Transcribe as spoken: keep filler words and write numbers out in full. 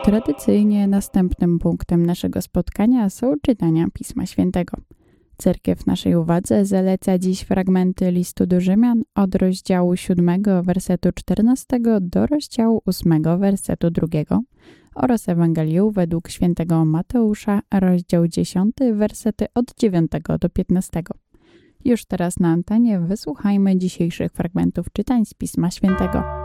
Tradycyjnie następnym punktem naszego spotkania są czytania Pisma Świętego. Cerkiew naszej uwadze zaleca dziś fragmenty listu do Rzymian od rozdziału siódmego, wersetu czternastego do rozdziału ósmego, wersetu drugiego oraz Ewangelię według świętego Mateusza, rozdział dziesiąty, wersety od dziewiątego do piętnastego. Już teraz na antenie wysłuchajmy dzisiejszych fragmentów czytań z Pisma Świętego.